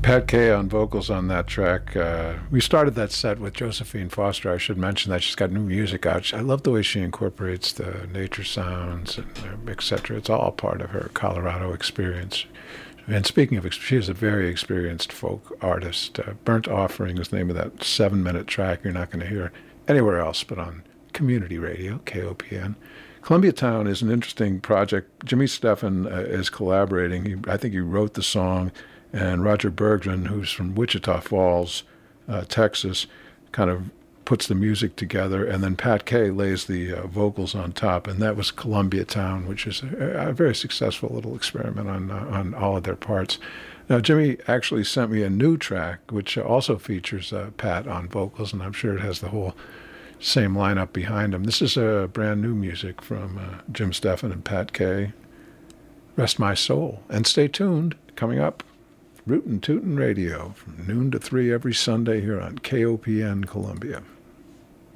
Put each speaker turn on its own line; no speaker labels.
Pat Kay on vocals on that track. We started that set with Josephine Foster. I should mention that she's got new music out. I love the way she incorporates the nature sounds and etc. It's all part of her Colorado experience. And speaking of, she is a very experienced folk artist. Burnt Offering is the name of that 7-minute track you're not going to hear anywhere else but on community radio, KOPN. Columbia Town is an interesting project. Jimmy Stephan is collaborating. I think he wrote the song, and Roger Bergman, who's from Wichita Falls, Texas, kind of puts the music together, and then Pat Kay lays the vocals on top, and that was Columbia Town, which is a very successful little experiment on all of their parts. Now, Jimmy actually sent me a new track, which also features Pat on vocals, and I'm sure it has the whole same lineup behind him. This is brand new music from Jim Stephan and Pat Kay. Rest My Soul. And stay tuned, coming up, Rootin' Tootin' Radio from noon to 3 every Sunday here on KOPN Columbia.